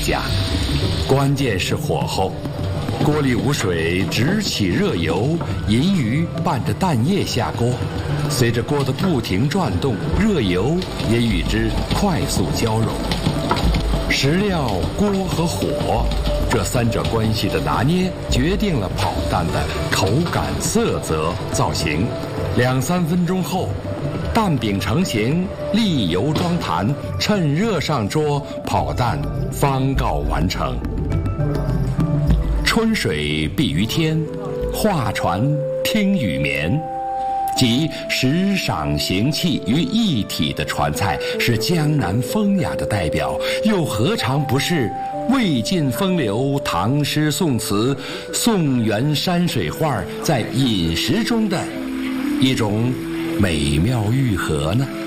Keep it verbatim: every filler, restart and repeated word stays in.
下，关键是火候。锅里无水，只起热油，银鱼拌着蛋液下锅，随着锅的不停转动，热油也与之快速交融。食料、锅和火这三者关系的拿捏，决定了跑蛋的口感、色泽、造型。两三分钟后，蛋饼成型，沥油装坛，趁热上桌，跑蛋方告完成。春水碧于天，画船听雨眠，集时赏形气于一体的传菜，是江南风雅的代表，又何尝不是魏晋风流、唐诗宋词、宋元山水画在饮食中的一种美妙愈合呢？